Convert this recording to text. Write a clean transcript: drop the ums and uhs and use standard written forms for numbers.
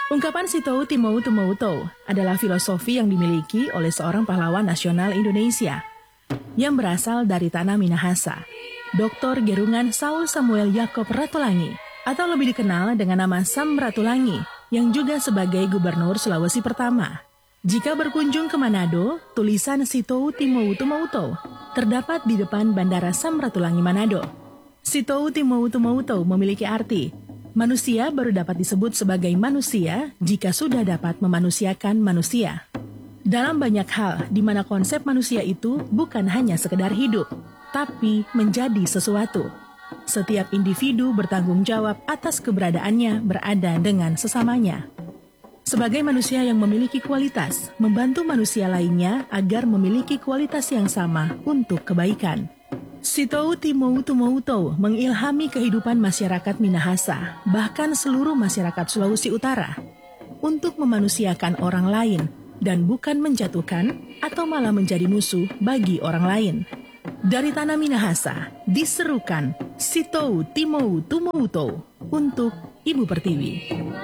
Ungkapan Sitou Timou Tumoutou adalah filosofi yang dimiliki oleh seorang pahlawan nasional Indonesia yang berasal dari tanah Minahasa, Dr. Gerungan Saul Samuel Yaakob Ratulangi, atau lebih dikenal dengan nama Sam Ratulangi, yang juga sebagai Gubernur Sulawesi Pertama. Jika berkunjung ke Manado, tulisan Sitou Timou Tumoutou terdapat di depan Bandara Sam Ratulangi Manado. Sitou Timou Tumoutou memiliki arti, manusia baru dapat disebut sebagai manusia jika sudah dapat memanusiakan manusia. Dalam banyak hal, di mana konsep manusia itu bukan hanya sekedar hidup, tapi menjadi sesuatu. Setiap individu bertanggung jawab atas keberadaannya berada dengan sesamanya. Sebagai manusia yang memiliki kualitas, membantu manusia lainnya agar memiliki kualitas yang sama untuk kebaikan. Sitou Timou Tumoutou mengilhami kehidupan masyarakat Minahasa, bahkan seluruh masyarakat Sulawesi Utara, untuk memanusiakan orang lain dan bukan menjatuhkan atau malah menjadi musuh bagi orang lain. Dari tanah Minahasa, diserukan Sitou Timou Tumoutou untuk Ibu Pertiwi.